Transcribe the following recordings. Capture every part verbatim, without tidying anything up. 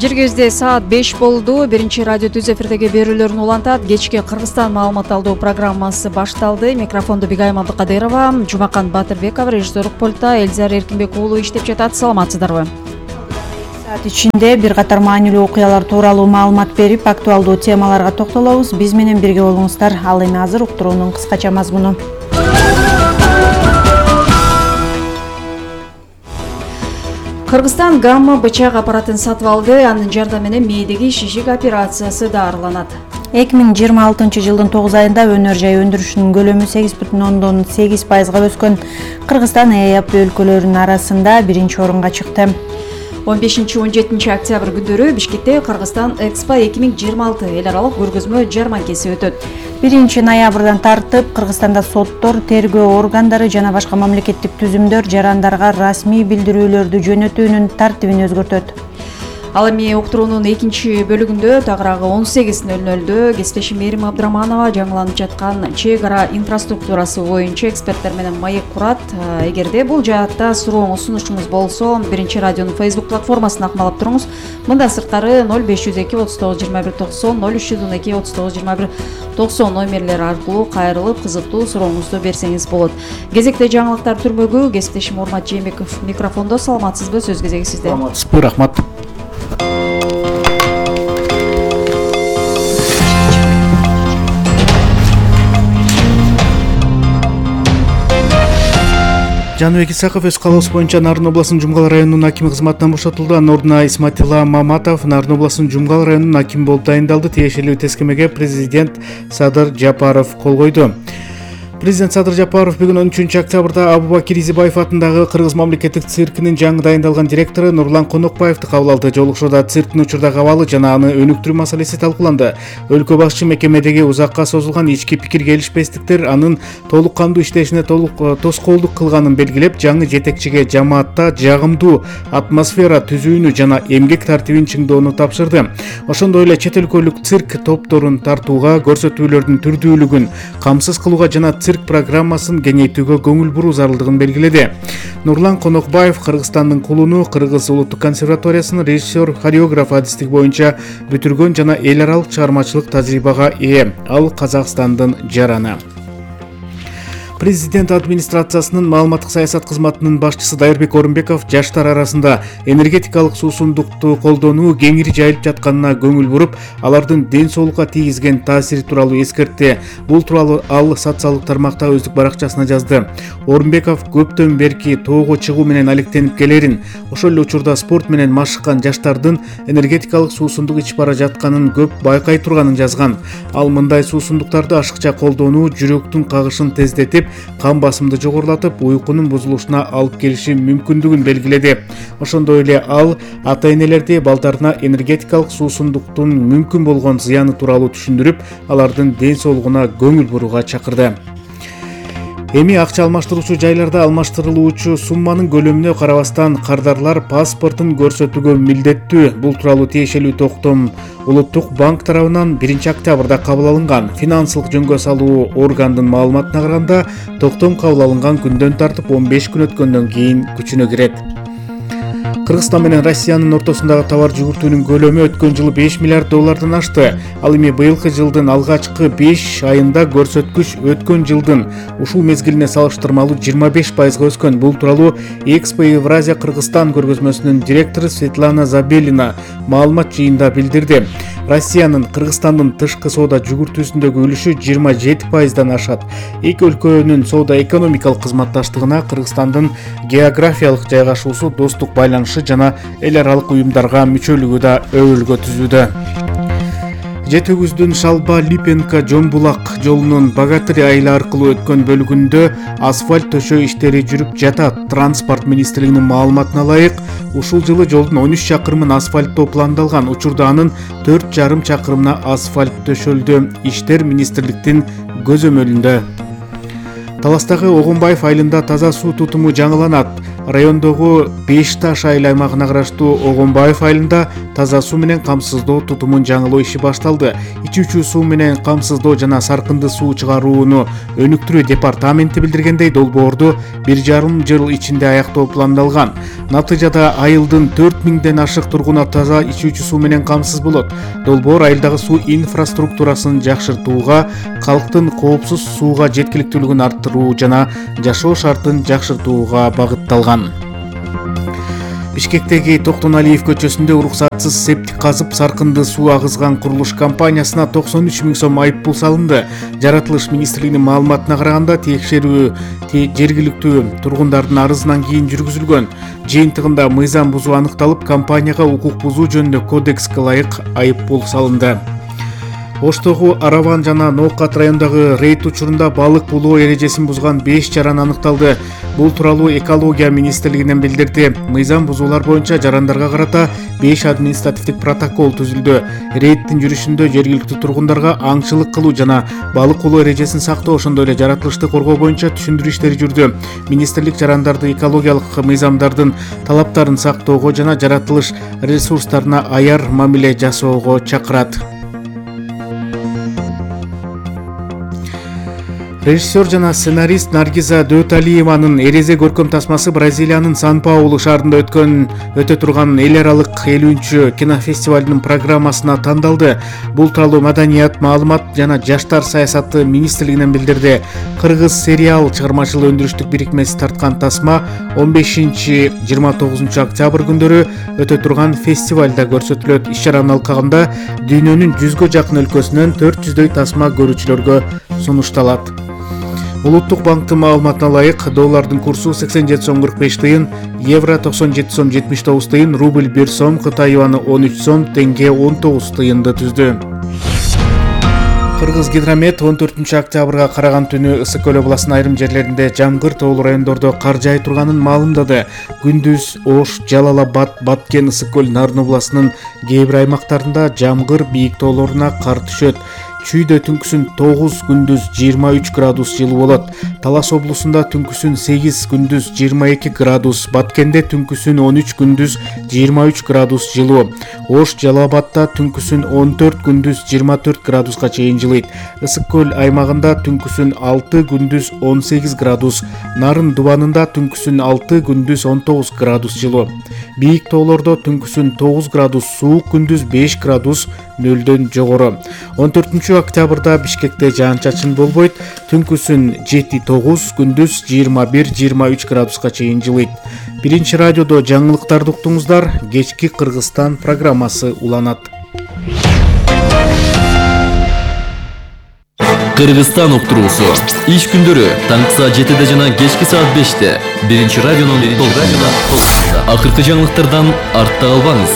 Жергебизде саат беш болду. Биринчи радио түз эфирдеги берүүлөрүн улантат. Кечки Кыргызстан маалымат алуу программасы башталды. Микрофондо Бигайым Абдыкадырова, Жумакан Батырбеков, режиссерлук пультта Эльзар Эркинбек уулу иштеп жатат. Саламатсыздарбы? Саат ичинде бир катар маанилүү окуялар тууралуу маалымат берип, актуалдуу темаларга токтолобуз. Биз менен бирге болуңуздар. Ал эми азыр уктуруунун кыскача мазмуну. Кыргызстан гамма бычак аппаратын сатып алды. Анын жардамы менен мээдеги шишик операциясы дарыланат. эки миң жыйырма алтынчы жылдын тогуз айында өнөр жай өндүрүшүнүн көлөмү сегиз бүтүн ондон сегиз пайызга өскөн. Кыргызстан ЭАП өлкөлөрүнүн арасында биринчи орунга чыкты. он бешинчи он жетинчи октябрь күндөрү Бишкекте Кыргызстан Экспо эки миң жыйырма алты эл аралык көргөзмө жарманкеси өтөт. биринчи ноябрдан тартып Кыргызстанда соттор, тергөө органдары жана башка мамлекеттик түзүмдөр жарандарга расмий билдирүүлөрдү жөнөтүүнүн тартибин өзгөртөт. Ал эми уктуруунун экинчи бөлүгүндө тагыраагы он сегиз нөл нөлдө кесиптешим Мээрим Абдыраманова жаңыланып жаткан чек ара инфраструктурасы боюнча эксперттер менен маек курат. Эгерде бул жаатта сурооңуз, сунушуңуз болсо, биринчи радионун Facebook платформасына акмалап туруңуз. Мындан сырткары ноль беш жүз эки отуз тогуз жыйырма бир токсон, ноль үч жүз он эки отуз тогуз жыйырма бир токсон номерлери аркылуу кайрылып, кызыктуу сурооңузду берсеңиз болот. Кезекте жаңылыктар түрмөгү кесиптешим Урмат Жээнбеков микрофондо. Саламатсызбы? Сөз кезеги сизде. Саламатсызбы, рахмат. Жаныбек Исаков өз каалоосу боюнча Нарын областынын Жумгал районунун акими кызматынан бошотулду. Анын ордуна Исматилла Маматов Нарын областынын Жумгал районунун акими болуп дайындалды. Тиешелүү тескемеге президент Садыр Жапаров кол койду. Президент Садыр Жапаров бүгүн он үчүнчү октябрда Абубакир Изибаев атындагы Кыргыз мамлекеттик циркинин жаңы дайындалган директору Нурлан Конокбаевди кабыл алды. Жолугушууда цирктин учурдагы абалы жана аны өнүктүрүү маселеси талкууланды. Өлкө башчы мекемедеги узакка созулган ички пикир келишпестиктер анын толук кандуу иштешине толук тоскоолдук кылганын белгилеп, жаңы жетекчиге жамаатта жагымдуу атмосфера түзүүнү жана эмгек тартибин чыңдоону тапшырды. Ошондой эле чет өлкөлүк цирк топторун тартууга, көрсөтүүлөрдүн түрдүүлүгүн камсыз кылууга жана цирк программасын кеңейтүүгө көңүл буруу зарылдыгын белгиледи. Нурлан Конокбаев Кыргызстандын кулуну Кыргыз улуттук консерваториясынын режиссер, хореограф адистик боюнча бүтүргөн жана эл аралык чыгармачылык тажрыйбага ээ. Ал Казакстандын жараны. Президент администрациясынын маалыматтык саясат кызматынын башчысы Дайырбек Орунбеков жаштар арасында энергетикалык суусундукту колдонуу кеңири жайылып жатканына көңүл буруп, алардын ден соолукка тийгизген таасири тууралуу эскертти. Бул тууралуу ал социалдык тармакта өздүк баракчасына жазды. Орунбеков көптөн берки тоого чыгуу менен алектенип келерин, ошол эле учурда спорт менен машыккан жаштардын энергетикалык суусундук ичип бара жатканын көп байкай турганын жазган. Ал мындай суусундуктарды ашыкча колдонуу жүрөктүн кагышын тездетип, кан басымды жогорулатып, уйкунун бузулушуна алып келиши мүмкүндүгүн белгиледи. Ошондой эле ал ата-энелерди балдарына энергетикалык суусундуктун мүмкүн болгон зыяны тууралуу түшүндүрүп, алардын ден соолугуна көңүл бурууга чакырды. Эми акча алмаштыруучу жайларда алмаштырылуучу сумманын көлөмүнө карабастан кардарлар паспортун көрсөтүүгө милдеттүү. Бул тууралуу тиешелүү токтом Улуттук банк тарабынан биринчи октябрда кабыл алынган. Финансылык жөнгө салуу органдын маалыматына караганда, токтом кабыл алынган күндөн тартып он беш күн өткөндөн кийин күчүнө кирет. Кыргызстан менен Россиянын ортосундагы товар жүгүртүүнүн көлөмү өткөн жылы беш миллиард доллардан ашты. Ал эми быйылкы жылдын алгачкы беш айында көрсөткүч өткөн жылдын ушул мезгилине салыштырмалуу жыйырма беш пайызга өскөн. Бул тууралуу Экспо Евразия Кыргызстан көргөзмөсүнүн директору Светлана Забелина маалымат жыйында билдирди. Россиянын Кыргызстандын тышкы соода жүгүртүүсүндөгү үлүшү жыйырма жети пайыздан ашат. Эки өлкөнүн соода экономикалык кызматташтыгына Кыргызстандын географиялык жайгашуусу, достук байланышы жана эл аралык уюмдарга мүчөлүгү да өбөлгө түзүүдө. Жети өгүздүн Шалба-Липенко Жомбулак жолунун Богатырь айылы аркылуу өткөн бөлүгүндө асфальт төшөө иштери жүрүп жатат. Транспорт министрлигинин маалыматына ылайык, ушул жылы жолдун он үч чакырымын асфальттоо пландалган. Учурда анын төрт жарым чакырымына асфальт төшөлдү. Иштер министрликтин көзөмөлүндө. Таластагы Огонбаев айылында таза суу тутуму жаңыланат. райондогу беш таш айыл аймагына караштуу Огонбаев айылында таза суу менен камсыздоо тутумун жаңылоо иши башталды. Ичүүчү суу менен камсыздоо жана саркынды суу чыгарууну өнүктүрүү департаменти билдиргендей, долбоорду бир жарым жыл ичинде аяктоо пландалган. Натыйжада айылдын төрт миңден ашык тургуна таза ичүүчү суу менен камсыз болот. Долбоор айылдагы суу инфраструктурасын жакшыртууга, калктын коопсуз сууга жеткиликтүүлүгүн арттыруу жана жашоо шартын жакшыртууга багытталган. Бишкектеги Токтоналиев көчөсүндө уруксатсыз септик казып саркынды суу агызган курулуш компаниясына токсон үч миң сом айып пул салынды. Жаратылыш министрлигинин маалыматына караганда, текшерүү жергиликтүү тургундардын арызынан кийин жүргүзүлгөн. Жыйынтыгында мыйзам бузуу аныкталып, компанияга укук бузуу жөнүндө кодекске ылайык айып пул салынды. Оштогу Араван жана Ноокат райондогу рейд учурунда балык булоо эрежесин бузган беш жаран аныкталды. Бул тууралуу экология министрлигинен билдирди. Мыйзам бузуулар боюнча жарандарга карата беш административдик протокол түзүлдү. Рейдтин жүрүшүндө жергиликтүү тургундарга аңчылык кылуу жана балык булоо эрежесин сактоо, ошондой эле жаратылышты коргоо боюнча түшүндүрүү иштери жүрдү. Министрлик жарандарды экологиялык мыйзамдардын талаптарын сактоого жана жаратылыш ресурстарына аяр мамиле жасоого чакырат. Режиссер жана сценарист Наргиза Дөталиеванын эрезе көркөм тасмасы Бразилиянын Сан-Паулу шаарында өткөн өтө турган эл аралык элүүнчү кинофестивалдын программасына тандалды. Бул тууралуу Маданият, маалымат жана жаштар саясаты министрлигинен билдирди. Кыргыз сериал чыгармачылык өндүрүштүк бирикмеси тарткан тасма он бешинчи — жыйырма тогузунчу октябрь күндөрү өтө турган фестивалда көрсөтүлөт. Иш-чаранын алкагында дүйнөнүн жүзгө жакын өлкөсүнөн төрт жүздөй тасма көрүүчүлөргө сунушталат. Улуттук банктын маалыматына ылайык, доллардын курсу сексен жети сом кырк беш тыйын, евро токсон жети сом жетимиш тогуз тыйын, рубль бир сом, Кытай юаны он үч сом, тенге он тогуз тыйынды түздү. Кыргыз гидромет он төртүнчү октябрга караган түнү Ысык көл областынын айрым жерлеринде жамгыр, тоолуу райондордо кар жаай турганын маалымдады. Күндүз Ош, Жалал Абад, Баткен, Ысык көл, Нарын областынын кээ бир аймактарында жамгыр, бийик тоолоруна кар түшөт. Чүйдө түнкүсүн тогуз, күндүз жыйырма үч градус жылуу болот. Талас облусунда түнкүсүн сегиз, күндүз жыйырма эки градус, Баткенде түнкүсүн он үч, күндүз жыйырма үч градус жылуу. Ош, Жалал Абадта түнкүсүн он төрт, күндүз жыйырма төрт градуска чейин жылыйт. Ысык көл аймагында түнкүсүн алты, күндүз он сегиз градус, Нарын дубанында түнкүсүн алты, күндүз он тогуз градус жылуу. Бийик тоолордо түнкүсүн тогуз градус суук, күндүз беш градус нөлдөн жогору. он төртүнчү октябрда Бишкекте жаан-чачын болбойт. Түнкүсүн жети тогуз, күндүз жыйырма бир — жыйырма үч градуска чейин жылыйт. Биринчи радиодо жаңылыктарды уктуңуздар. Кечки Кыргызстан программасы уланат. Кыргызстан уктуруусу иш күндөрү таңкы саат жетиде жана кечки саат беште биринчи радионун толкунунда. Акыркы жаңылыктардан артта калбаңыз.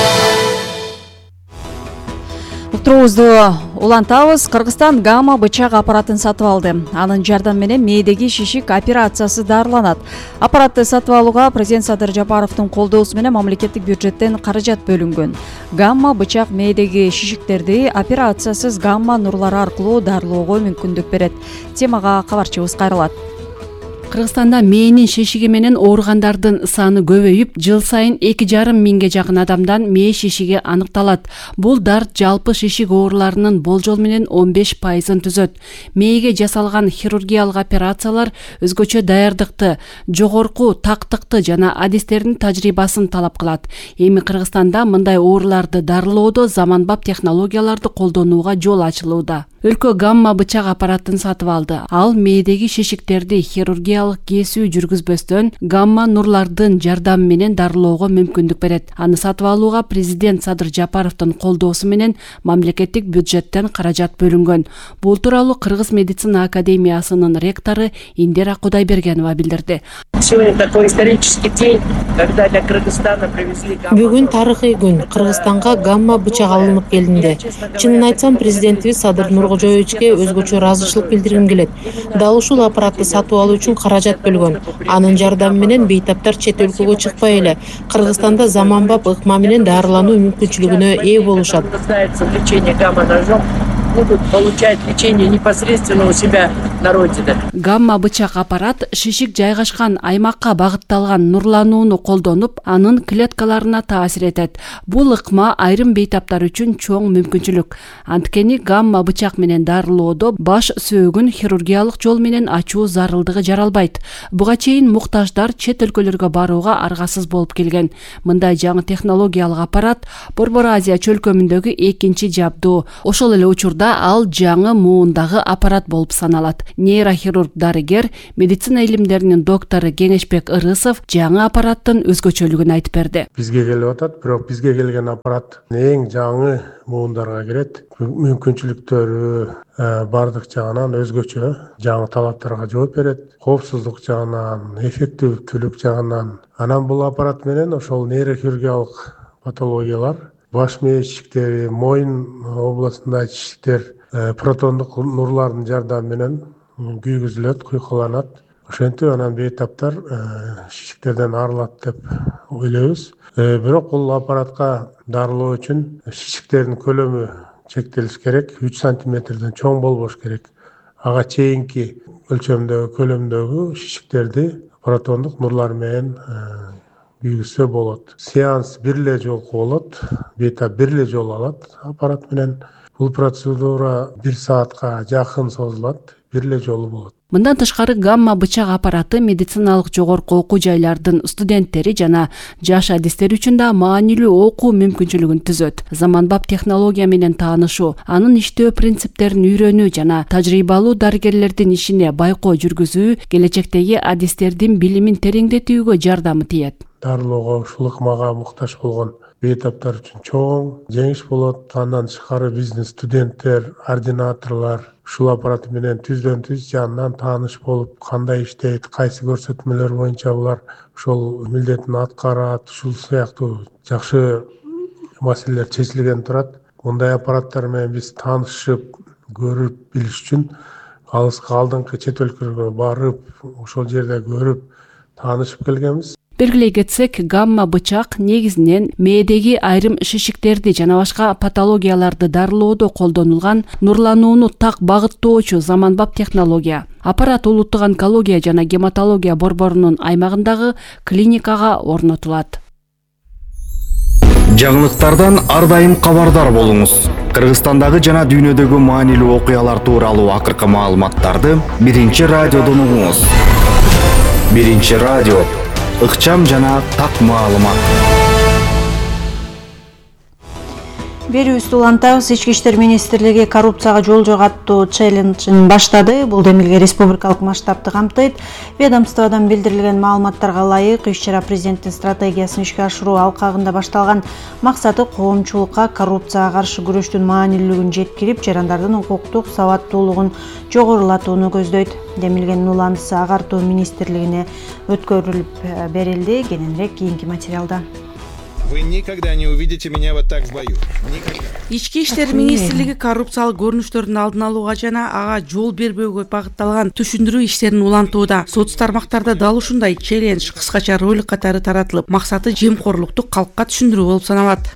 Уктуруубузду улантабыз. Кыргызстан гамма бычак аппаратын сатып алды. Анын жардамы менен мээдеги шишик операциясы дарыланат. Аппаратты сатып алууга президент Садыр Жапаровдун колдоосу менен мамлекеттик бюджеттен каражат бөлүнгөн. Гамма бычак мээдеги шишиктерди операциясыз гамма нурлары аркылуу дарылоого мүмкүндүк берет. Темага кабарчыбыз кайрылат. Кыргызстанда мээнин шишиги менен ооругандардын саны көбөйүп, жыл сайын эки жарым миңге жакын адамдан мээ шишиги аныкталат. Бул дарт жалпы шишик ооруларынын болжол менен он беш пайызын түзөт. Мээге жасалган хирургиялык операциялар өзгөчө даярдыкты, жогорку тактыкты жана адистердин тажрыйбасын талап кылат. Эми Кыргызстанда мындай ооруларды дарылоодо заманбап технологияларды колдонууга жол ачылууда. Өлкө гамма бычак аппаратын сатып алды. Ал мээдеги шишиктерди хирургиялык кесүү жүргүзбөстөн гамма нурлардын жардамы менен дарылоого мүмкүндүк берет. Аны сатып алууга президент Садыр Жапаровдун колдоосу менен мамлекеттик бюджеттен каражат бөлүнгөн. Бул тууралуу Кыргыз медицина академиясынын ректору Индира Кудайбергенова билдирди. Сегодня такой исторический день, когда для Кыргызстана привезли гамма. Бүгүн тарыхый күн. Кыргызстанга гамма бычак алынып келинди. Чынын айтсам, президентибиз Садыр Нуркожоевичке өзгөчө ыраазычылык билдиргим келет. Дал ушул аппаратты сатып алуу үчүн каражат бөлгөн. Анын жардамы менен бейтаптар чет өлкөгө чыкпай эле Кыргызстанда заманбап ыкма менен дарылануу мүмкүнчүлүгүнө ээ болушат. будут получать лечение непосредственно у себя на родине. Гамма бычак аппарат шишик жайгашкан аймакка багытталган нурланууну колдонуп, анын клеткаларына таасир этет. Бул ыкма айрым бейтаптар үчүн чоң мүмкүнчүлүк. Анткени гамма бычак менен дарылоодо баш сөөгүн хирургиялык жол менен ачуу зарылдыгы жаралбайт. Буга чейин муктаждар чет өлкөлөргө барууга аргасыз болуп келген. Мындай жаңы технологиялык аппарат Борбор Азия чөлкөмүндөгү экинчи жабдуу. Ошол эле учурда ал жаңы муундагы аппарат болуп саналат. Нейрохирург дарыгер, медицина илимдеринин доктору Кеңешбек Ырысов жаңы аппараттын өзгөчөлүгүн айтып берди. Бизге келип атат, бирок бизге келген аппарат эң жаңы муундарга кирет. Мүмкүнчүлүктөрү бардык жагынан өзгөчө, жаңы талаптарга жооп берет. Коопсуздук жагынан, эффективдүүлүк жагынан. Анан бул аппарат менен ошол нейрохирургиялык патологиялар, баш мээ чичиктери, мойын областындагы чичиктер протондук нурлардын жардамы менен күйгүзүлөт, куйкуланат. Ошентип анан бейтаптар шишиктерден арылат деп ойлойбуз. Бирок бул аппаратка дарылоо үчүн шишиктердин көлөмү чектелиш керек, үч сантиметрден чоң болбош керек. Ага чейинки өлчөмдөгү, көлөмдөгү шишиктерди протондук нурлар менен күйгүзсө болот. Сеанс бир эле жолку болот, бейтап бир эле жолу алат аппарат менен. Бул процедура бир саатка жакын созулат, бир эле жолу болот. Мындан тышкары гамма бычак аппараты медициналык жогорку окуу жайлардын студенттери жана жаш адистер үчүн да маанилүү окуу мүмкүнчүлүгүн түзөт. Заманбап технология менен таанышуу, анын иштөө принциптерин үйрөнүү жана тажрыйбалуу дарыгерлердин ишине байкоо жүргүзүү келечектеги адистердин билимин тереңдетүүгө жардамы тиет. Дарылоого ушул ыкмага муктаж болгон бейтаптар үчүн чоң жеңиш болот. Андан тышкары биздин студенттер, ординаторлор ушул аппарат менен түздөн түз жанынан тааныш болуп, кандай иштейт, кайсы көрсөтмөлөр боюнча булар ошол милдетин аткарат, ушул сыяктуу жакшы маселелер чечилген турат. Мындай аппараттар менен биз таанышып, көрүп билиш үчүн алыска алдыңкы чет өлкөлөргө барып, ошол жерде көрүп, таанышып келгенбиз. Белгилей кетсек, гамма бычак негизинен мээдеги айрым шишиктерди жана башка патологияларды дарылоодо колдонулган нурланууну так багыттоочу заманбап технология. Аппарат улуттук онкология жана гематология борборунун аймагындагы клиникага орнотулат. Жаңылыктардан ар дайым кабардар болуңуз. Кыргызстандагы жана дүйнөдөгү маанилүү окуялар тууралуу акыркы маалыматтарды Биринчи радиодон угуңуз. Биринчи радио ыкчам жана так маалымат. Берүүбүздү улантабыз. Ички иштер министрлиги коррупцияга жол жок аттуу челленджин баштады. Бул демилге республикалык масштабты камтыйт. Ведомстводон билдирилген маалыматтарга ылайык иш-чара президенттин стратегиясын ишке ашыруу алкагында башталган. Максаты коомчулукка коррупцияга каршы күрөштүн маанилүүлүгүн жеткирип, жарандардын укуктук сабаттуулугун жогорулатууну көздөйт. Демилгенин уландысы агартуу министрлигине өткөрүлүп берилди. Кененирээк кийинки материалда. Вы никогда не увидите меня вот так в бою. Никогда. Ички иштер министрлиги коррупциялык көрүнүштөрдүн алдын алууга жана ага жол бербөөгө багытталган түшүндүрүү иштерин улантууда. Соц тармактарда дал ушундай челлендж кыскача ролик катары таратылып, максаты жемкорлукту калкка түшүндүрүү болуп саналат.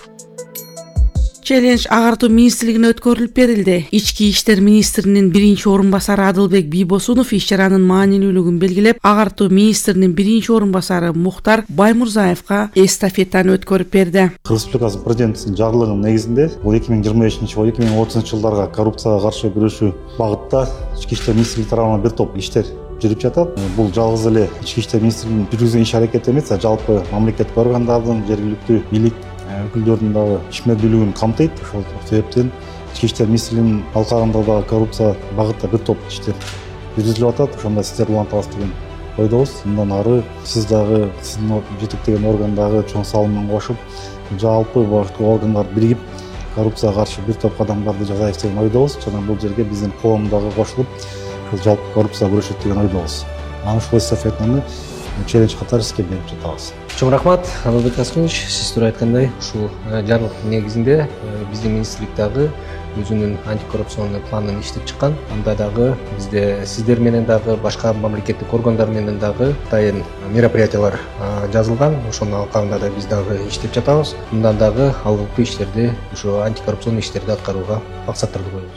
Челлендж агартуу министрлигине өткөрүлүп берилди. Ички иштер министринин биринчи орун басары Адылбек Бийбосунов иш-чаранын маанилүүлүгүн белгилеп, агартуу министринин биринчи орун басары Мухтар Баймурзаевка эстафетаны өткөрүп берди. Кыргыз Республикасы президентинин жарлыгынын негизинде бул эки миң жыйырма бешинчи — эки миң отузунчу жылдарга коррупцияга каршы күрөшүү багытта ички иштер министрлиги тарабынан бир топ иштер жүрүп жатат. Бул жалгыз эле ички иштер министрлигинин жүргүзгөн иш аракети эмес, а жалпы мамлекеттик органдардын, жергиликтүү бийлик өкүлдөрүнүн дагы ишмердүүлүгүн камтыйт. Ошол себептен ички иштер министрлигинин алкагында дагы коррупция багытта бир топ иштер жүргүзүлүп атат. Ошондо сиздер улантабыз деген ойдобуз. Мындан ары сиз дагы, сиздин жетектеген орган дагы чоң салымын кошуп, жалпы башкы органдар биригип коррупцияга каршы бир топ кадамдарды жасайбыз деген ойдобуз. Жана бул жерге биздин коом дагы кошулуп, жалпы коррупцияга күрөшөт деген ойдобуз. Аны ушул эстафетаны челлендж катары иске берип жатабыз. Чоң рахмат, Албек Аскенович. Сиз туура айткандай, ушул жарлык негизинде биздин министрлик дагы өзүнүн антикоррупционный планын иштеп чыккан. Анда дагы бизде сиздер менен дагы башка мамлекеттик органдар менен дагы дайын мероприятиялар жазылган. Ошонун алкагында да биз дагы иштеп жатабыз. Мындан дагы алгылыктуу иштерди, ушу антикоррупционный иштерди аткарууга максаттарды коебуз.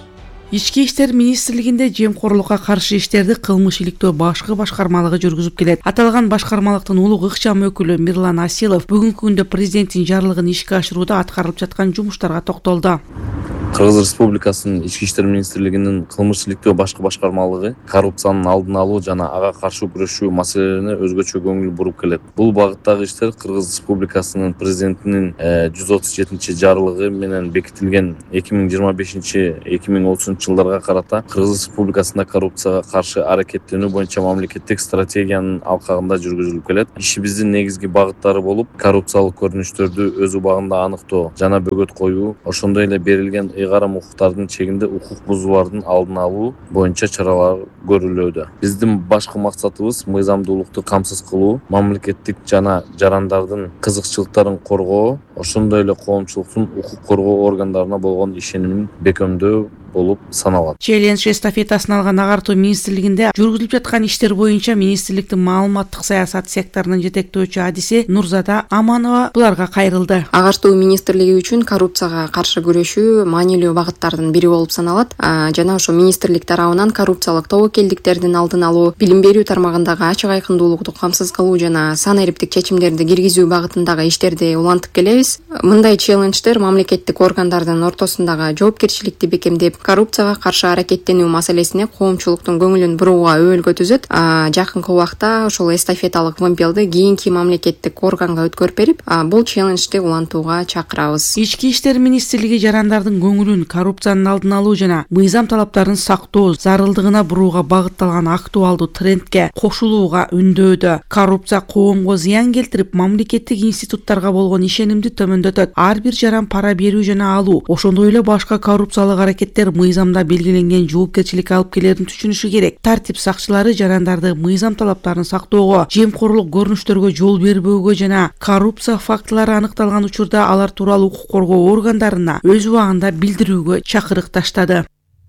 Ички иштер министрлигинде жемкорлукка каршы иштерди кылмыш иликтөө башкы башкармалыгы жүргүзүп келет. Аталган башкармалыктын улуг ыкчам өкүлү Мирлан Асилов бүгүнкү күндө президенттин жарлыгын ишке ашырууда аткарылып жаткан жумуштарга токтолду. Кыргыз Республикасынын Ички иштер министрлигинин кылмыш иликтөө башкы башкармалыгы коррупциянын алдын алуу жана ага каршы күрөшүү маселелерине өзгөчө көңүл буруп келет. Бул багыттагы иштер Кыргыз Республикасынын президентинин жүз отуз жетинчи жарлыгы менен бекитилген эки миң жыйырма бешинчи эки миң отузунчу жылдарга карата Кыргыз Республикасында коррупцияга каршы аракеттенүү боюнча мамлекеттик стратегиянын алкагында жүргүзүлүп келет. Ишибиздин негизги багыттары болуп, коррупциялык көрүнүштөрдү өз убагында аныктоо жана бөгөт коюу, ошондой эле берилген ыйгарым укуктардын чегинде укук бузуулардын алдын алуу боюнча чаралар көрүлүүдө. Биздин башкы максатыбыз мыйзамдуулукту камсыз кылуу, мамлекеттик жана жарандардын кызыкчылыктарын коргоо, ошондой эле коомчулуктун укук коргоо органдарына болгон ишенимин бекемдөө болуп саналат. Челлендж эстафетасын алган агартуу министрлигинде жүргүзүлүп жаткан иштер боюнча министрликтин маалыматтык саясат секторунун жетектөөчү адиси Нурзада Аманова буларга кайрылды. Агартуу министрлиги үчүн коррупцияга каршы күрөшүү маанилүү багыттардын бири болуп саналат. Жана ошо министрлик тарабынан коррупциялык тобокелдиктердин алдын алуу, билим берүү тармагындагы ачык айкындуулукту камсыз кылуу жана сан эриптик чечимдерди киргизүү багытындагы иштерди улантып келебиз. Мындай челлендждер мамлекеттик органдардын ортосундагы жоопкерчиликти бекемдеп, коррупцияга каршы аракеттенүү маселесине коомчулуктун көңүлүн бурууга өбөлгө түзөт. Жакынкы убакта ошол эстафеталык вымпелди кийинки мамлекеттик органга өткөрүп берип, бул челленджди улантууга чакырабыз. Ички иштер министрлиги жарандардын көңүлүн коррупциянын алдын алуу жана мыйзам талаптарын сактоо зарылдыгына бурууга багытталган актуалдуу трендке кошулууга үндөөдө. Коррупция коомго зыян келтирип, мамлекеттик институттарга болгон ишенимди төмөндөтөт. Ар бир жаран пара берүү жана алуу, ошондой эле башка коррупциялык аракеттер мыйзамда белгиленген жоопкерчиликке алып келерин түшүнүшү керек. Тартип сакчылары жарандарды мыйзам талаптарын сактоого, жемкорлук көрүнүштөргө жол бербөөгө жана коррупция фактылары аныкталган учурда алар тууралуу укук коргоо органдарына өз убагында билдирүүгө чакырык таштады.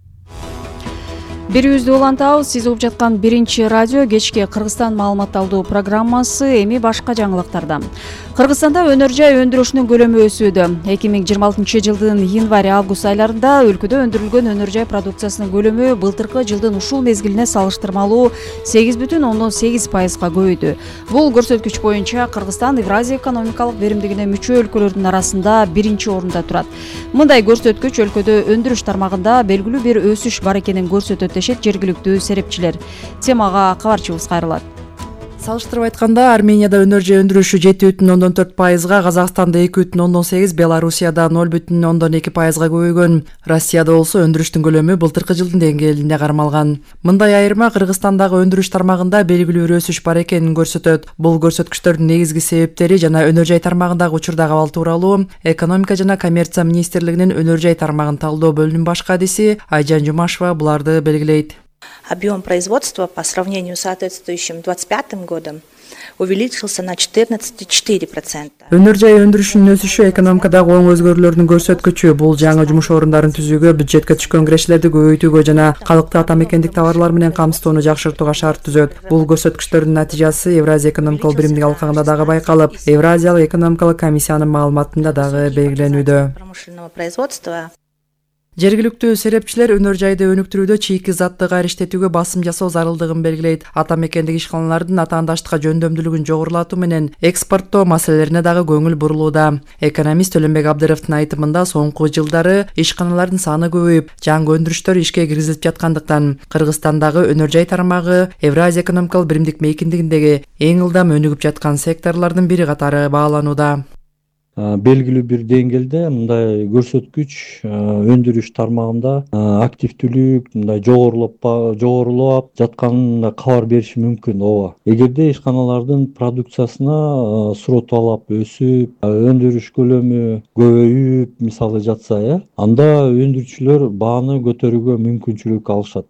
Берүүбүздү улантабыз. Сиз угуп жаткан биринчи радио кечки Кыргызстан маалымат алуу программасы. Эми башка жаңылыктарда. Кыргызстанда өнөр жай өндүрүшүнүн көлөмү өсүүдө. эки миң жыйырма алтынчы жылдын январь-август айларында өлкөдө өндүрүлгөн өнөр жай продукциясынын көлөмү былтыркы жылдын ушул мезгилине салыштырмалуу сегиз бүтүн ондон сегиз пайызга көбөйдү. Бул көрсөткүч боюнча Кыргызстан Евразия экономикалык беримдигине мүчө өлкөлөрдүн арасында биринчи орунда турат. Мындай көрсөткүч өлкөдө өндүрүш тармагында белгилүү бир өсүш бар экенин көрсөтөт дешет жергиликтүү серепчилер. Темага кабарчыбыз кайрылат. Салыштырып айтканда, Арменияда өнөр жай өндүрүшү жети бүтүн ондон төрт пайызга, Казакстанда эки бүтүн ондон сегиз, Белоруссияда ноль бүтүн ондон эки пайызга көбөйгөн. Россияда болсо өндүрүштүн көлөмү былтыркы жылдын деңгээлине кармалган. Мындай айырма Кыргызстандагы өндүрүш тармагында белгилүү бир өсүш бар экенин көрсөтөт. Бул көрсөткүчтөрдүн негизги себептери жана өнөр жай тармагындагы учурдагы абал тууралуу Экономика жана коммерция министрлигинин өнөр жай тармагын талдоо бөлүмүнүн башкы адиси Айжан Жумашева буларды белгилейт. Объем производства по сравнению с соответствующим двадцать пятым годом увеличился на четырнадцать целых четыре десятых процента. Өнөр жай өндүрүшүнүн өсүшү экономикадагы оң өзгөрүүлөрдүн көрсөткүчү. Бул жаңы жумуш орундарын түзүүгө, бюджетке түшкөн кирештерди көбөйтүүгө жана калкты ата мекендик товарлар менен камсыздоону жакшыртууга шарт түзөт. Бул көрсөткүчтөрдүн натыйжасы Евразия экономикалык биримдик алкагында дагы байкалып, Евразиялык экономикалык комиссиянын маалыматында дагы белгиленүүдө. Промышленного производства Жергиликтүү серепчилер өнөр жайды өнүктүрүүдө чийки заттыга иштетүүгө басым жасоо зарылдыгын белгилейт. Ата мекендик ишканалардын атаандаштыкка жөндөмдүүлүгүн жогорулатуу менен экспорттоо маселелерине дагы көңүл бурулууда. Экономист Төлөнбек Абдыровдун айтымында соңку жылдары ишканалардын саны көбөйүп, жаңы өндүрүштөр ишке киргизилип жаткандыктан Кыргызстандагы өнөр жай тармагы Евразия экономикалык биримдик мейкиндигиндеги эң ылдам өнүгүп жаткан секторлордун бири катары бааланууда. Белгилүү бир деңгээлде мындай көрсөткүч өндүрүш тармагында активдүүлүк мындай жогорулап жогорулап жатканын кабар бериши мүмкүн. Ооба. Эгерде ишканалардын продукциясына суроо талап өсүп, өндүрүш көлөмү көбөйүп, мисалы жатса, э, анда өндүрүүчүлөр бааны көтөрүүгө мүмкүнчүлүк алышат.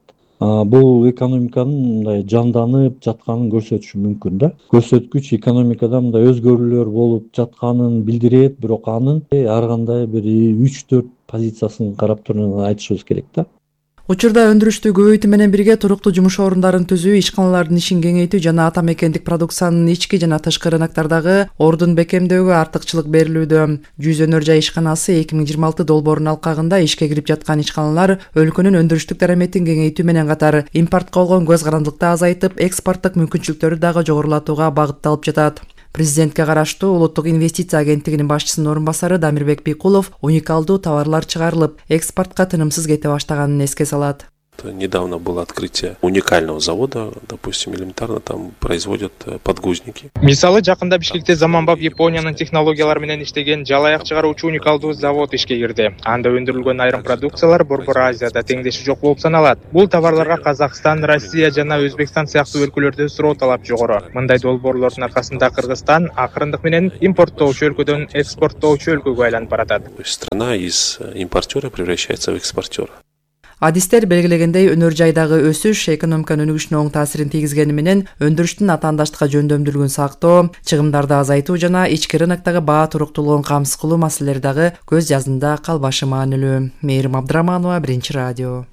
Бул экономиканын мындай жанданып жатканын көрсөтүшү мүмкүн да. Көрсөткүч экономикада мындай өзгөрүүлөр болуп жатканын билдирет, бирок анын ар кандай бир үч төрт позициясын карап туруп айтышыбыз керек да. Учурда өндүрүштү көбөйтүү менен бирге туруктуу жумуш орундарын түзүү, ишканалардын ишин кеңейтүү жана ата мекендик продукциянын ички жана тышкы рыноктардагы ордун бекемдөөгө артыкчылык берилүүдө. Жүз өнөр жай ишканасы эки миң жыйырма алты долбоорунун алкагында ишке кирип жаткан ишканалар өлкөнүн өндүрүштүк дараметин кеңейтүү менен катар импортко болгон көз карандылыкты азайтып, экспорттук мүмкүнчүлүктөрү дагы жогорулатууга багытталып жатат. Президентке караштуу Улуттук инвестиция агенттигинин башчысынын орун басары Дамирбек Бийкулов уникалдуу товарлар чыгарылып, экспортко тынымсыз кете баштаганын эске салат. Недавно было открытие уникального завода, допустим, элементарно там производят подгузники. Мисалы, жакында Бишкекте заманбап Япониянын технологиялары менен иштеген жалаяк чыгаруучу уникалдуу завод ишке кирди. Анда өндүрүлгөн айрым продукциялар Борбор Азияда теңдеши жок болуп саналат. Бул товарларга Казакстан, Россия жана Өзбекстан сыяктуу өлкөлөрдө суроо талап жогору. Мындай долбоорлордун аркасында Кыргызстан акырындык менен импорттоочу өлкөдөн экспорттоочу өлкөгө айланып баратат. Страна из импортера превращается в экспортера. Адистер белгилегендей, өнөр жайдагы өсүш экономиканын өнүгүшүнө оң таасирин тийгизгени менен өндүрүштүн атаандаштыкка жөндөмдүүлүгүн сактоо, чыгымдарды азайтуу жана ички рыноктогу баа туруктуулугун камсыз кылуу маселелери дагы көз жазында калбашы маанилүү. Мээрим Абдыраманова, Биринчи радио.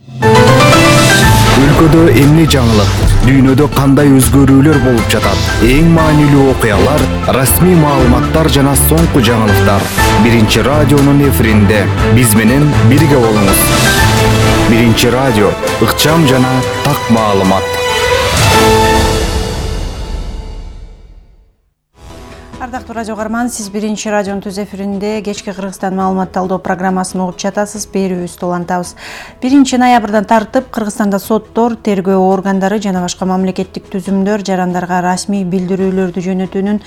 Өлкөдө эмне жаңылык, дүйнөдө кандай өзгөрүүлөр болуп жатат? Эң маанилүү окуялар, расмий маалыматтар жана соңку жаңылыктар. Биринчи радионун эфиринде биз менен бирге болуңуз. Биринчи радио, ыкчам жана так маалымат. Ардактуу радио каарман, сиз Биринчи радионун түз эфиринде кечки Кыргызстан маалымат талдоо программасын угуп жатасыз. Берүүбүздү улантабыз. биринчи ноябрдан тартып Кыргызстанда соттор, тергөө органдары жана башка мамлекеттик түзүмдөр жарандарга расмий билдирүүлөрдү жөнөтүүнүн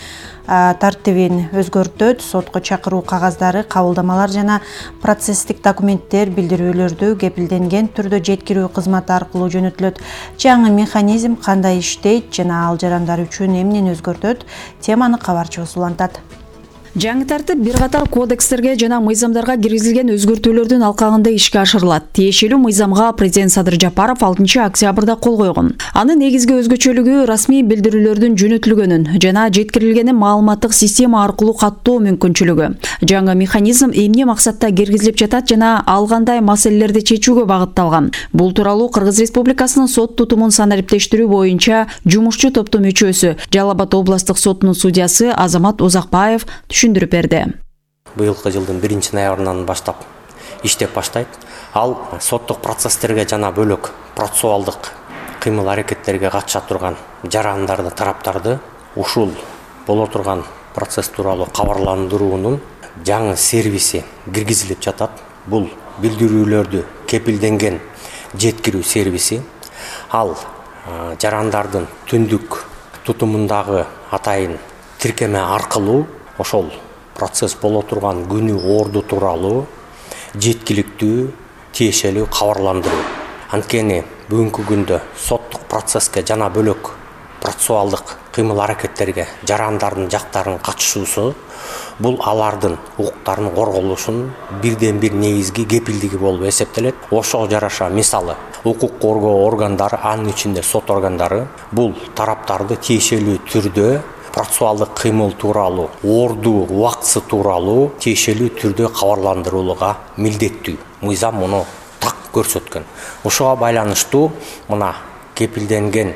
тартибин өзгөртөт. Сотко чакыруу кагаздары, кабылдамалар жана процесстик документтер билдирүүлөрдү кепилденген түрдө жеткирүү кызматы аркылуу жөнөтүлөт. Жаңы механизм кандай иштейт жана ал жарандар үчүн эмнени өзгөртөт? Теманы кабарчыбыз улантат. Жаңы тартип бир катар кодекстерге жана мыйзамдарга киргизилген өзгөртүүлөрдүн алкагында ишке ашырылат. Тиешелүү мыйзамга президент Садыр Жапаров алтынчы октябрда кол койгон. Анын негизги өзгөчөлүгү расмий билдирүүлөрдүн жөнөтүлгөнүн жана жеткирилгени маалыматтык система аркылуу каттоо мүмкүнчүлүгү. Жаңы механизм эмне максатта киргизилип жатат жана ал кандай маселелерди чечүүгө багытталган. Бул тууралуу Кыргыз Республикасынын сот тутумун санариптештирүү боюнча жумушчу топтун мүчөсү, Жалал Абад областык сотунун судьясы Азамат Узакбаев түшүндүрүп берди. Быйылкы жылдын биринчи ноябрынан баштап иштеп баштайт. Ал соттук процесстерге жана бөлөк процессуалдык кыймыл аракеттерге катыша турган жарандарды, тараптарды ушул боло турган процесс тууралуу кабарландыруунун жаңы сервиси киргизилип жатат. Бул билдирүүлөрдү кепилденген жеткирүү сервиси. Ал жарандардын түндүк тутумундагы атайын тиркеме аркылуу ошол процесс боло турган күнү, орду тууралуу жеткиликтүү, тиешелүү кабарландыруу. Анткени бүгүнкү күндө соттук процесске жана бөлөк процессуалдык кыймыл аракеттерге жарандардын жактарынын катышуусу бул алардын укуктарынын корголушунун бирден бир негизги кепилдиги болуп эсептелет. Ошого жараша мисалы укук коргоо органдары, анын ичинде сот органдары бул тараптарды тиешелүү түрдө процессуалдык кыймыл тууралуу, орду, убактысы тууралуу тиешелүү түрдө кабарландырууга милдеттүү. Мыйзам муну так көрсөткөн. Ошого байланыштуу мына кепилденген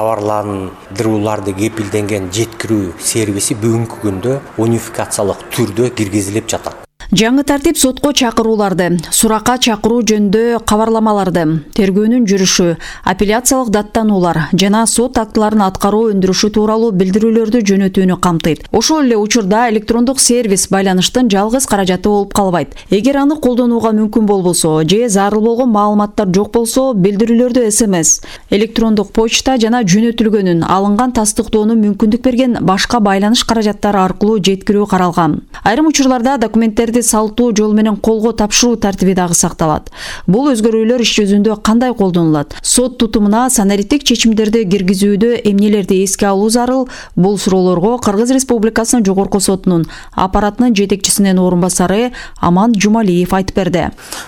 кабарландырууларды кепилденген жеткирүү сервиси бүгүнкү күндө унификациялык түрдө киргизилип жатат. Жаңы тартип сотко чакырууларды, суракка чакыруу жөнүндө кабарламаларды, тергөөнүн жүрүшү, апелляциялык даттануулар жана сот актыларын аткаруу өндүрүшү тууралуу билдирүүлөрдү жөнөтүүнү камтыйт. Ошол эле учурда электрондук сервис байланыштын жалгыз каражаты болуп калбайт. Эгер аны колдонууга мүмкүн болбосо же зарыл болгон маалыматтар жок болсо, билдирүүлөрдү эс эм эс, электрондук почта жана жөнөтүлгөнүн алынган тастыктоону мүмкүндүк берген башка байланыш каражаттары аркылуу жеткирүү каралган. Айрым учурларда документтерди салтуу жол менен колго тапшыруу тартиби дагы сакталат. Бул өзгөрүүлөр иш жүзүндө кандай колдонулат? Сот тутумуна санариттик чечимдерди киргизүүдө эмнелерди эске алуу зарыл? Бул суроолорго Кыргыз Республикасынын жогорку сотунун аппаратынын жетекчисинин орун басары Аман Жумалиев айтып берди.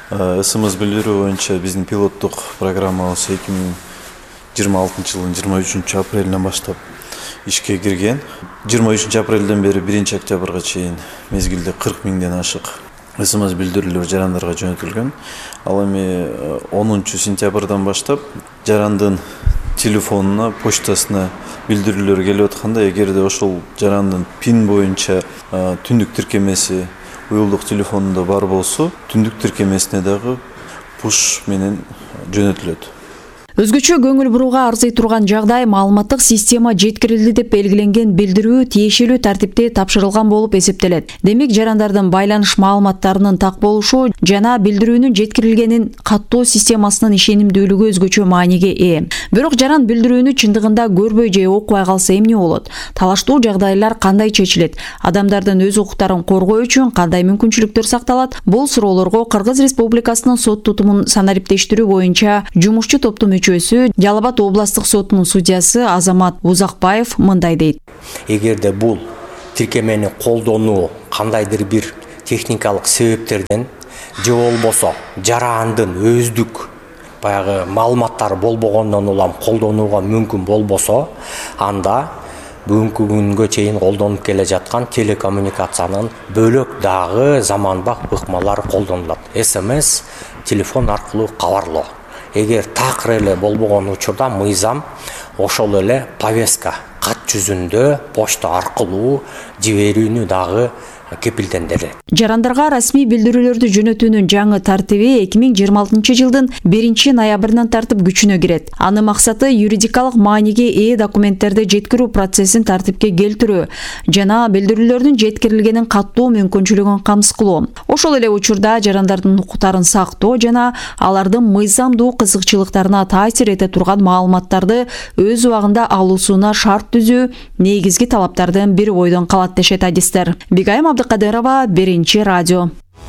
эс эм эс билдирүү боюнча биздин пилоттук программабыз эки миң жыйырма алтынчы жылдын жыйырма үчүнчү апрелинен баштап ишке кирген. жыйырма үчүнчү апрелден бери биринчи октябрга чейин мезгилде кырк миңден ашык смс билдирүүлөр жарандарга жөнөтүлгөн. Ал эми онунчу сентябрдан баштап жарандын телефонуна, почтасына билдирүүлөр келип атканда, эгерде ошол жарандын пин боюнча түндүк тиркемеси уюлдук телефонунда бар болсо, түндүк тиркемесине дагы пуш менен жөнөтүлөт. Өзгөчө көңүл бурууга арзый турган жагдай маалыматтык система жеткирилди деп белгиленген билдирүү тиешелүү тартипте тапшырылган болуп эсептелет. Демек, жарандардын байланыш маалыматтарынын так болушу жана билдирүүнүн жеткирилгенин каттоо системасынын ишенимдүүлүгү өзгөчө мааниге ээ. Бирок жаран билдирүүнү чындыгында көрбөй же окубай калса эмне болот? Талаштуу жагдайлар кандай чечилет? Адамдардын өз укуктарын коргоо үчүн кандай мүмкүнчүлүктөр сакталат? Бул суроолорго Кыргыз Республикасынын сот тутумун санариптештирүү боюнча жумушчу топтун Жалал Абад областык сотунун судьясы Азамат Узакбаев мындай дейт. Эгерде бул тиркемени колдонуу кандайдыр бир техникалык себептерден же болбосо жарандын өздүк баягы маалыматтары болбогондон улам колдонууга мүмкүн болбосо, анда бүгүнкү күнгө чейин колдонуп келе жаткан телекоммуникациянын бөлөк дагы заманбап ыкмалары колдонулат. СМС, телефон аркылуу кабарлоо. Эгер такыр эле болбогон учурда мыйзам ошол эле повестка кат жүзүндө почта аркылуу жиберүүнү дагы кепилдендирет. Жарандарга расмий билдирүүлөрдү жөнөтүүнүн жаңы тартиби эки миң жыйырма алтынчы жылдын биринчи ноябрынан тартып күчүнө кирет. Анын максаты юридикалык мааниге ээ документтерди жеткирүү процессин тартипке келтирүү жана билдирүүлөрдүн жеткирилгенин каттоо мүмкүнчүлүгүн камсыз кылуу. Ошол эле учурда жарандардын укуктарын сактоо жана алардын мыйзамдуу кызыкчылыктарына таасир эте турган маалыматтарды өз убагында алуусуна шарт түзүү негизги талаптардын бири бойдон калат дешет адистер. Бигайым Абдыкадырова, Биринчи радио.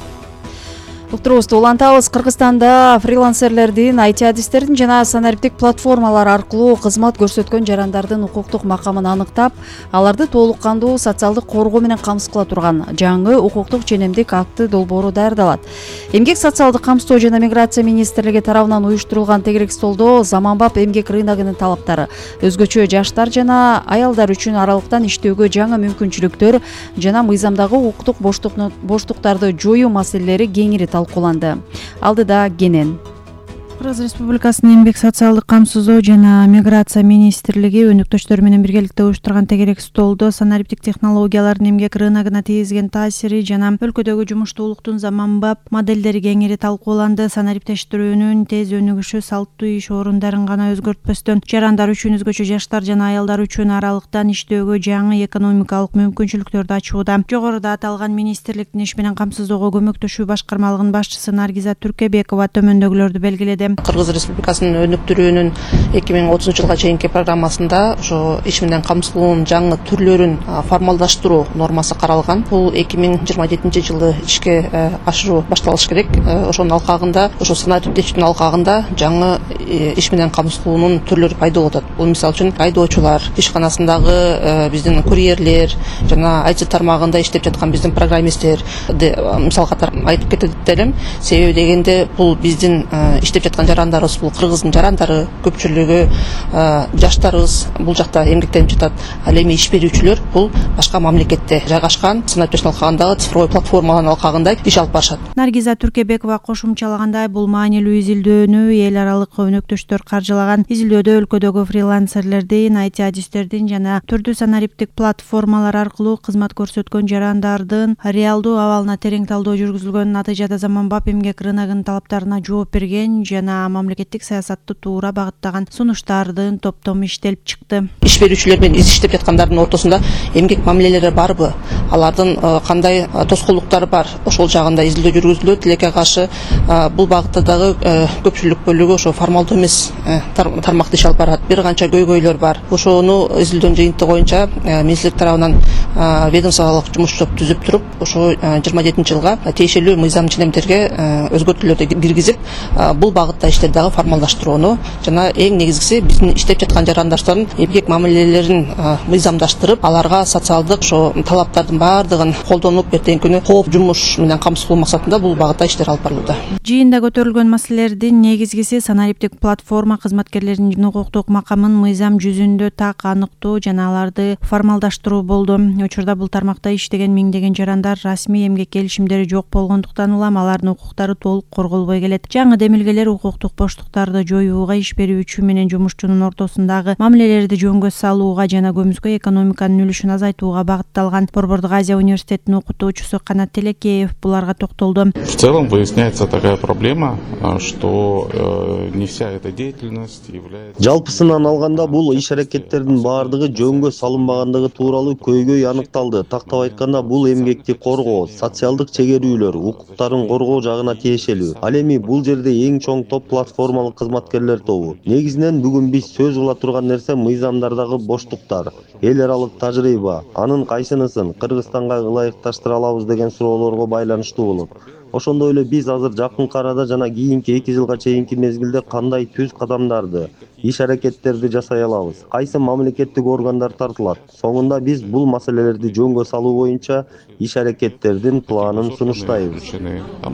Уктуруубузду улантабыз. Кыргызстанда фрилансерлердин, ай ти адистердин жана санариптик платформалар аркылуу кызмат көрсөткөн жарандардын укуктук макамын аныктап, аларды толук кандуу социалдык коргоо менен камсыз кыла турган жаңы укуктук ченемдик акты долбоору даярдалат. Эмгек социалдык камсыздоо жана миграция министрлиги тарабынан уюштурулган тегерек столдо заманбап эмгек рыногунун талаптары, өзгөчө жаштар жана аялдар үчүн аралыктан иштөөгө жаңы мүмкүнчүлүктөр жана мыйзамдагы укуктук боштуктарды жоюу маселелери кеңири талкууланды. Алдыда Кенен. Кыргыз Республикасынын эмгек социалдык камсыздоо жана миграция министрлиги өнөктөштөр менен биргеликте уюштурган тегерек столдо санариптик технологиялардын эмгек рыногуна тийгизген таасири жана өлкөдөгү жумуштуулуктун заманбап моделдери кеңири талкууланды. Санариптештирүүнүн тез өнүгүшү салттуу иш орундарын гана өзгөртпөстөн, жарандар үчүн, өзгөчө жаштар жана аялдар үчүн аралыктан иштөөгө жаңы экономикалык мүмкүнчүлүктөрдү ачууда. Жогоруда аталган министрликтин иш менен камсыздоого көмөктөшүү башкармалыгынын башчысы Наргиза Түркебекова төмөндөгүлөрдү белгиледи. Кыргыз Республикасынын өнүктүрүүнүн эки миң отузунчу жылга чейинки программасында ошо иш менен камсыздоонун жаңы түрлөрүн формалдаштыруу нормасы каралган. Бул эки миң жыйырма жетинчи жылы ишке ашыруу башталыш керек. Ошонун алкагында, ошо санариптештирүүнүн алкагында жаңы иш менен камсыздоонун түрлөрү пайда болуп атат. Бул мисалы үчүн айдоочулар, ишканасындагы биздин курьерлер жана ай ти тармагында иштеп жаткан биздин программисттер мисал катары айтып кетет элем. Себеби дегенде бул биздин иштеп жаткан жарандарыбыз, бул кыргыздын жарандары, көпчүлүгү жаштарыбыз бул жакта эмгектенип жатат. Ал эми иш берүүчүлөр бул башка мамлекетте жайгашкан санариптештирүүнүн алкагындагы цифровой платформалардын алкагында иш алып барышат. Наргиза Түркебекова кошумчалагандай, бул маанилүү изилдөөнү эл аралык өнөктөштөр каржылаган. Изилдөөдө өлкөдөгү фрилансерлердин, ай ти адистердин жана түрдүү санариптик платформалар аркылуу кызмат көрсөткөн жарандардын реалдуу абалына терең талдоо жүргүзүлгөн. Натыйжада заманбап эмгек рыногунун талаптарына жооп берген жана мамлекеттик саясатты туура багыттаган сунуштардын топтому иштелип чыкты. Иш берүүчүлөр менен иштеп жаткандардын ортосунда эмгек мамилелери барбы? Алардын кандай тоскоолдуктары бар? Ошол жагында изилдөө жүргүзүлөт. Тилекке каршы бул багытта дагы көпчүлүк бөлүгү ошо формалдуу эмес тармакта иш алып барат. Бир канча көйгөйлөр бар. Ошону изилдөөнүн жыйынтыгы боюнча министрлик тарабынан ведомстволук жумуш топ түзүп туруп, ошо жыйырма жетинчи жылга тиешелүү мыйзам ченемдерге өзгөртүүлөрдү киргизип, бул багытта иштерди дагы формалдаштырууну жана эң эң негизгиси биздин иштеп жаткан жарандаштардын эмгек мамилелерин мыйзамдаштырып, аларга социалдык ошо талаптардын баардыгын колдонуп, эртеңки күнү кооп жумуш менен камсыз кылуу максатында бул багытта иштер алып барылууда. Жыйында көтөрүлгөн маселелердин негизгиси санариптик платформа кызматкерлеринин укуктук макамын мыйзам жүзүндө так аныктоо жана аларды формалдаштыруу болду. Учурда бул тармакта иштеген миңдеген жарандар расмий эмгек келишимдери жок болгондуктан улам алардын укуктары толук корголбой келет. Жаңы демилгелер укуктук боштуктарды жоюуга, иш берүүчү менен жумушчунун ортосундагы мамилелерди жөнгө салууга жана көмүскө экономиканын үлүшүн азайтууга багытталган. Борбордук Азия университетинин окутуучусу Канат Телекеев буларга токтолду. В целом выясняется такая проблема, что не вся эта деятельность является... Жалпысынан алганда бул иш аракеттердин баардыгы жөнгө салынбагандыгы тууралуу көйгөй аныкталды. Тактап айтканда бул эмгекти коргоо, социалдык чегерүүлөр, укуктарын коргоо жагына тиешелүү. Ал эми бул жерде эң чоң топ платформалык кызматкерлер тобу. Негизинен бүгүн биз сөз кыла турган нерсе мыйзамдардагы боштуктар, эл аралык тажрыйба, анын кайсынысын Кыргызстанга ылайыкташтыра алабыз деген суроолорго байланыштуу болот. Ошондой эле биз азыр жакынкы арада жана кийинки эки жылга чейинки мезгилде кандай түз кадамдарды, иш аракеттерди жасай алабыз, кайсы мамлекеттик органдар тартылат. Соңунда биз бул маселелерди жөнгө салуу боюнча иш аракеттердин планын сунуштайбыз.